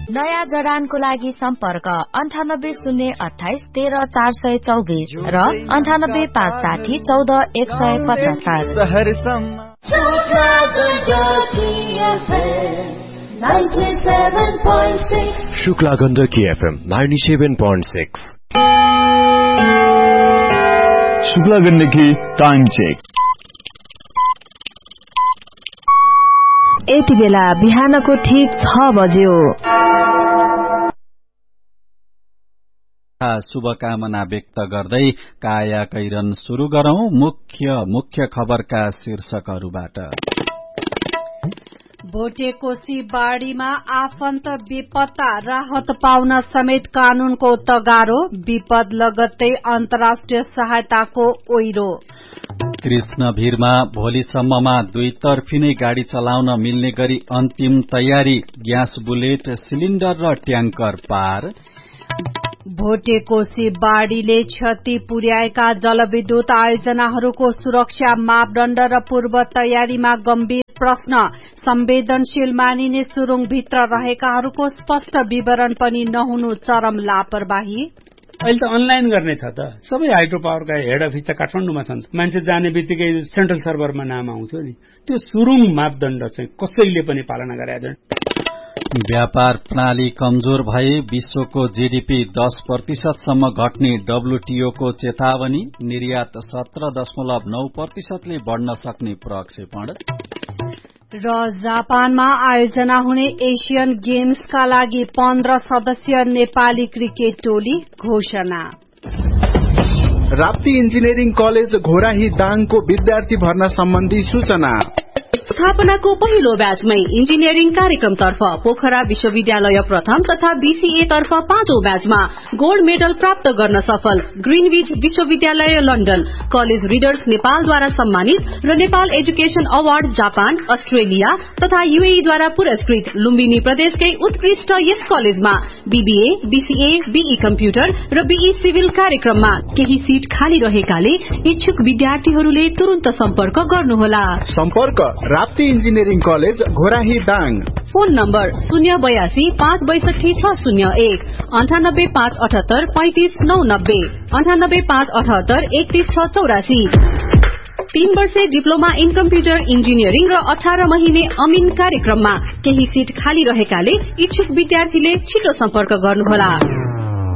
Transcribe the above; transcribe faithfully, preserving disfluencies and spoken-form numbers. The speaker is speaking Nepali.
नयाँ जडानको लागि सम्पर्क अन्ठानब्बे शून्य अठाइस तेह्र चार सय चौबिस र अन्ठानब्बे पाँच साठी चौध एक सय पचहत्तर। Shukla Gandaki FM ninety seven point six. Shukla Gandaki time check. यति बेला बिहानको ठीक छ बज्यो। शुभकामना व्यक्त गर्दै काया कैरन शुरू गरौं मुख्य मुख्य खबरका शीर्षकहरूबाट। भोटेकोशी बाढ़ीमा आफन्त बेपत्ता, राहत पाउन समेत कानूनको तगारो, विपद लगत्तै अन्तर्राष्ट्रिय सहायताको ओइरो। कृष्णभिरमा भोलिसम्ममा दुई तर्फी नै गाड़ी चलाउन मिल्ने गरी अन्तिम तयारी, ग्यास बुलेट सिलिण्डर र ट्याङ्कर पार। भोटेकोशी बाढ़ीले क्षति पुर्याएका जलविद्युत आयोजनाहरूको सुरक्षा मापदण्ड र पूर्व तयारीमा गम्भीर प्रश्न, संवेदनशील मानिने सुरुङभित्र रहेकाहरूको स्पष्ट विवरण पनि नहुनु चरम लापरवाही। अहिले त अनलाइन गर्ने छ त, सबै हाइड्रो पावरका हेड अफिस त काठमाडौँमा छन्। मान्छे जाने बित्तिकै सेन्ट्रल सर्भरमा नाम आउँछ नि, त्यो सुरुङ मापदण्ड चाहिँ कसैले पनि पालना गरेका छैन। व्यापार प्रणाली कमजोर भए विश्वको जीडीपी दस प्रतिशतसम्म घट्ने डब्ल्यूटीओ को चेतावनी, निर्यात सत्र दशमलव नौ प्रतिशतले बढ़न सक्ने प्रक्षेपण। र जापानमा आयोजना हुने एशियन गेम्सका लागि पन्ध्र सदस्यीय नेपाली क्रिकेट टोली घोषणा। राप्ती इन्जिनियरिङ कलेज घोराही दाङको विद्यार्थी भर्ना सम्बन्धी सूचना। स्थापनाको पहिलो ब्याचमै इन्जिनियरिङ कार्यक्रमतर्फ पोखरा विश्वविद्यालय प्रथम तथा बीसीए तर्फ पाँचौं ब्याचमा गोल्ड मेडल प्राप्त गर्न सफल ग्रीनविच विश्वविद्यालय लन्डन, कलेज रिडर्स नेपालद्वारा सम्मानित र Nepal education award Japan, Australia तथा यूएई द्वारा पुरस्कृत लुम्बिनी प्रदेशकै उत्कृष्ट यस कलेजमा बीबीए, बीसीए, बीई कम्प्युटर र बीई सिभिल कार्यक्रममा केही सीट खाली रहेकाले इच्छुक विद्यार्थीहरूले तुरन्त सम्पर्क गर्नुहोला। सम्पर्क Rapti engineering college Ghorahi Dang. Phone number शून्य बयासी पाँच बैसठी छ शून्य एक, अन्ठानब्बे पाँच अठहत्तर पैंतिस नौ नब्बे, अन्ठानब्बे पाँच अठहत्तर एकतीस छ चौरासी। तीन वर्षे डिप्लोमा इन कम्प्युटर इन्जिनियरिङ र अठार महिने अमिन कार्यक्रममा केही सीट खाली रहेकाले इच्छुक विद्यार्थीले छिटो सम्पर्क गर्नुहोला।